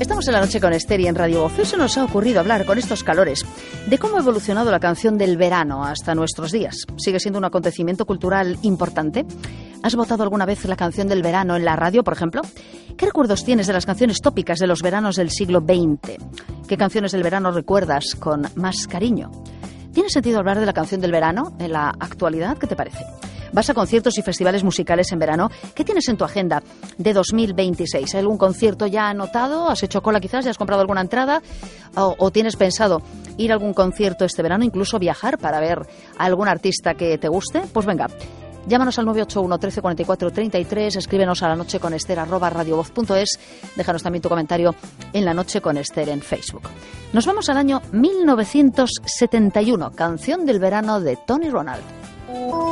Estamos en la noche con Esther y en Radio Voz. Se nos ha ocurrido hablar con estos calores de cómo ha evolucionado la canción del verano hasta nuestros días. ¿Sigue siendo un acontecimiento cultural importante? ¿Has votado alguna vez la canción del verano en la radio, por ejemplo? ¿Qué recuerdos tienes de las canciones tópicas de los veranos del siglo XX? ¿Qué canciones del verano recuerdas con más cariño? ¿Tiene sentido hablar de la canción del verano en la actualidad? ¿Qué te parece? ¿Vas a conciertos y festivales musicales en verano? ¿Qué tienes en tu agenda de 2026? ¿Hay algún concierto ya anotado? ¿Has hecho cola quizás? ¿Ya has comprado alguna entrada? ¿O tienes pensado ir a algún concierto este verano? ¿Incluso viajar para ver a algún artista que te guste? Pues venga, llámanos al 981 13 44 33, escríbenos a lanocheconester@radiovoz.es, déjanos también tu comentario en La Noche con Esther en Facebook. Nos vamos al año 1971, canción del verano de Tony Ronald.